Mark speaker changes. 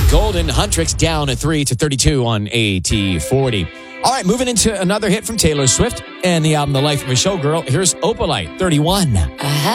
Speaker 1: Golden Huntrix down at 3 to 32 on AT40. All right, moving into another hit from Taylor Swift and the album The Life of a Showgirl. Here's Opalite, 31.